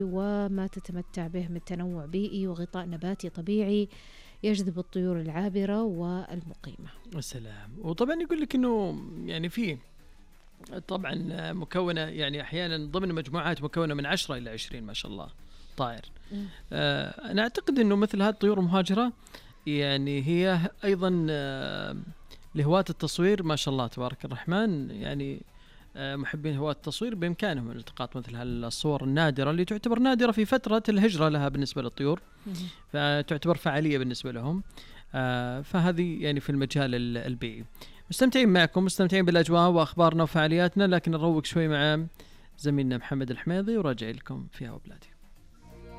وما تتمتع به من تنوع بيئي وغطاء نباتي طبيعي يجذب الطيور العابرة والمقيمة. السلام. وطبعا يقول لك انه يعني فيه طبعا مكونة يعني احيانا ضمن مجموعات مكونة من 10 إلى 20 ما شاء الله طائر. انا اعتقد انه مثل هذه الطيور المهاجرة يعني هي ايضا لهواة التصوير ما شاء الله تبارك الرحمن، يعني محبين هواة التصوير بإمكانهم التقاط مثل هالصور النادرة اللي تعتبر نادرة في فترة الهجرة لها بالنسبة للطيور، فتعتبر فعالية بالنسبة لهم. فهذه يعني في المجال البيئي. مستمتعين معكم، مستمتعين بالأجواء وأخبارنا وفعالياتنا، لكن نروق شوي مع زميلنا محمد الحميدي وراجع لكم فيها وبلادي.